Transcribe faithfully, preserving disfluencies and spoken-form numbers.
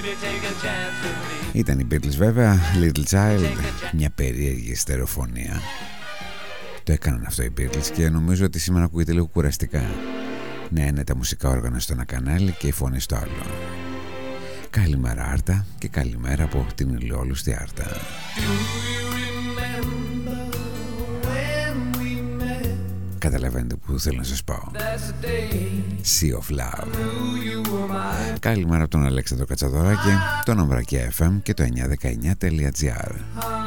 Ήταν οι Beatles βέβαια, Little Child, μια περίεργη στερεοφωνία. Το έκαναν αυτό οι Beatles και νομίζω ότι σήμερα ακούγεται λίγο κουραστικά. Ναι, είναι τα μουσικά όργανα στο ένα κανάλι και η φωνή στο άλλο. Καλημέρα Άρτα και καλημέρα από την ηλιόλουστη Άρτα. Καταλαβαίνετε που θέλω να σας πάω. Sea of Love. Καλημέρα από τον Αλέξανδρο Κατσαδωράκη, το Νομβρακιά εφ εμ και το εννιακόσια δεκαεννιά τελεία τζι άρ.